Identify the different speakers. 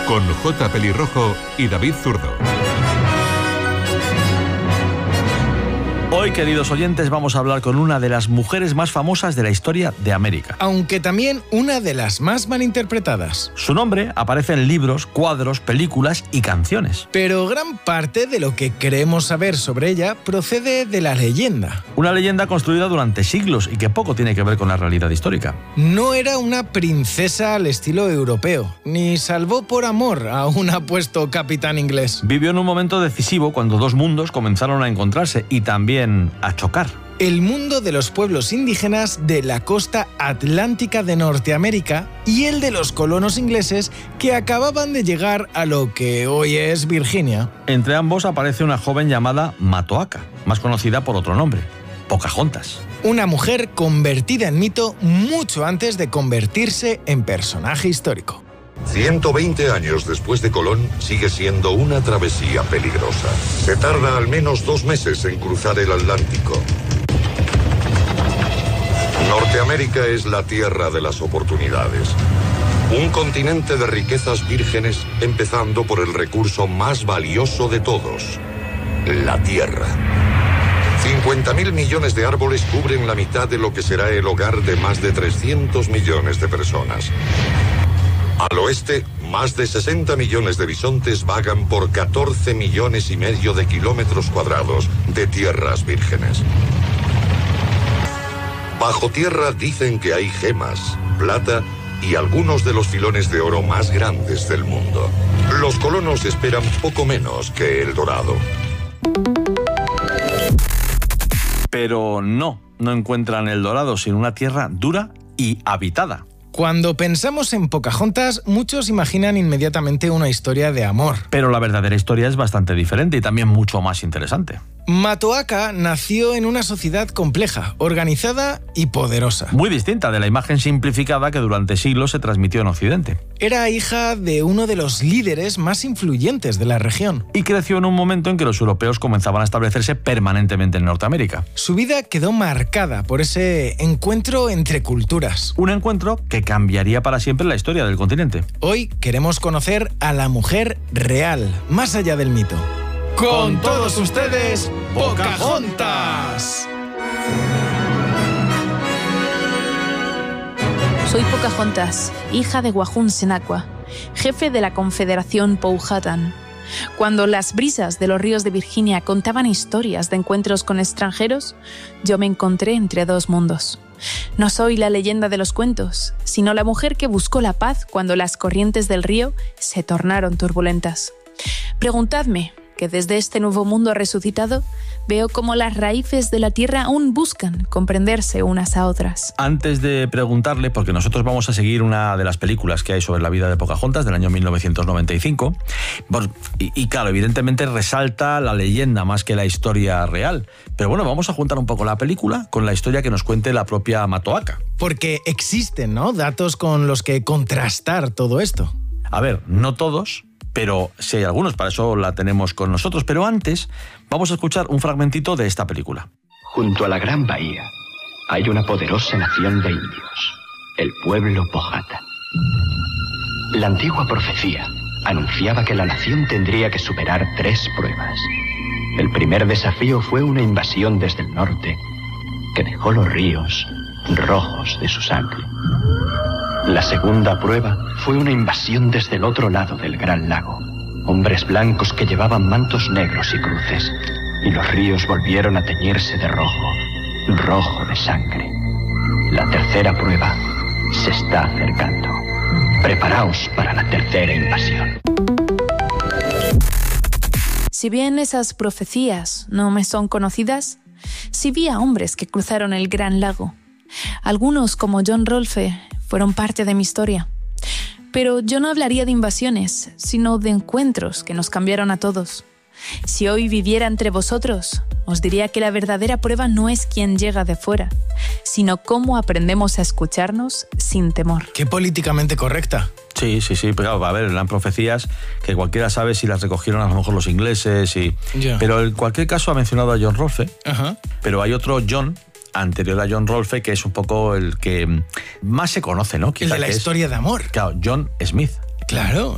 Speaker 1: Con J. Pelirrojo y David Zurdo.
Speaker 2: Hoy, queridos oyentes, vamos a hablar con una de las mujeres más famosas de la historia de América.
Speaker 3: Aunque también una de las más malinterpretadas.
Speaker 2: Su nombre aparece en libros, cuadros, películas y canciones.
Speaker 3: Pero gran parte de lo que creemos saber sobre ella procede de la leyenda.
Speaker 2: Una leyenda construida durante siglos y que poco tiene que ver con la realidad histórica.
Speaker 3: No era una princesa al estilo europeo, ni salvó por amor a un apuesto capitán inglés.
Speaker 2: Vivió en un momento decisivo cuando dos mundos comenzaron a encontrarse y también a chocar.
Speaker 3: El mundo de los pueblos indígenas de la costa atlántica de Norteamérica y el de los colonos ingleses que acababan de llegar a lo que hoy es Virginia.
Speaker 2: Entre ambos aparece una joven llamada Matoaka, más conocida por otro nombre, Pocahontas.
Speaker 3: Una mujer convertida en mito mucho antes de convertirse en personaje histórico.
Speaker 4: 120 años después de Colón, sigue siendo una travesía peligrosa. Se tarda al menos 2 meses en cruzar el Atlántico. Norteamérica es la tierra de las oportunidades. Un continente de riquezas vírgenes, empezando por el recurso más valioso de todos, la tierra. 50.000 millones de árboles cubren la mitad de lo que será el hogar de más de 300 millones de personas. Al oeste, más de 60 millones de bisontes vagan por 14 millones y medio de kilómetros cuadrados de tierras vírgenes. Bajo tierra dicen que hay gemas, plata y algunos de los filones de oro más grandes del mundo. Los colonos esperan poco menos que el dorado.
Speaker 2: Pero no encuentran el dorado, sino una tierra dura y habitada.
Speaker 3: Cuando pensamos en Pocahontas, muchos imaginan inmediatamente una historia de amor.
Speaker 2: Pero la verdadera historia es bastante diferente y también mucho más interesante.
Speaker 3: Matoaka nació en una sociedad compleja, organizada y poderosa.
Speaker 2: Muy distinta de la imagen simplificada que durante siglos se transmitió en Occidente.
Speaker 3: Era hija de uno de los líderes más influyentes de la región.
Speaker 2: Y creció en un momento en que los europeos comenzaban a establecerse permanentemente en Norteamérica.
Speaker 3: Su vida quedó marcada por ese encuentro entre culturas.
Speaker 2: Un encuentro que cambiaría para siempre la historia del continente.
Speaker 3: Hoy queremos conocer a la mujer real, más allá del mito. Con todos ustedes, Pocahontas.
Speaker 5: Soy Pocahontas, hija de Wahun Senaqua, jefe de la Confederación Powhatan. Cuando las brisas de los ríos de Virginia contaban historias de encuentros con extranjeros, yo me encontré entre dos mundos. No soy la leyenda de los cuentos, sino la mujer que buscó la paz cuando las corrientes del río se tornaron turbulentas. Preguntadme, que desde este nuevo mundo resucitado veo cómo las raíces de la tierra aún buscan comprenderse unas a otras.
Speaker 2: Antes de preguntarle, porque nosotros vamos a seguir una de las películas que hay sobre la vida de Pocahontas del año 1995, y claro, evidentemente resalta la leyenda más que la historia real. Pero bueno, vamos a juntar un poco la película con la historia que nos cuente la propia Matoaka.
Speaker 3: Porque existen, ¿no?, datos con los que contrastar todo esto.
Speaker 2: A ver, no todos, pero sí hay algunos, para eso la tenemos con nosotros. Pero antes, vamos a escuchar un fragmentito de esta película.
Speaker 6: Junto a la gran bahía hay una poderosa nación de indios, el pueblo Powhatan. La antigua profecía anunciaba que la nación tendría que superar 3 pruebas. El primer desafío fue una invasión desde el norte que dejó los ríos rojos de su sangre. La segunda prueba fue una invasión desde el otro lado del Gran Lago. Hombres blancos que llevaban mantos negros y cruces, y los ríos volvieron a teñirse de rojo, rojo de sangre. La tercera prueba se está acercando. Preparaos para la tercera invasión.
Speaker 5: Si bien esas profecías no me son conocidas, sí vi a hombres que cruzaron el Gran Lago. Algunos, como John Rolfe, fueron parte de mi historia. Pero yo no hablaría de invasiones, sino de encuentros que nos cambiaron a todos. Si hoy viviera entre vosotros, os diría que la verdadera prueba no es quién llega de fuera, sino cómo aprendemos a escucharnos sin temor.
Speaker 3: Qué políticamente correcta.
Speaker 2: Sí, pero a ver, eran profecías que cualquiera sabe si las recogieron a lo mejor los ingleses. Pero en cualquier caso ha mencionado a John Rolfe. Ajá. Pero hay otro John anterior a John Rolfe, que es un poco el que más se conoce, ¿no?
Speaker 3: El de la historia de amor.
Speaker 2: Claro, John Smith.
Speaker 3: Claro.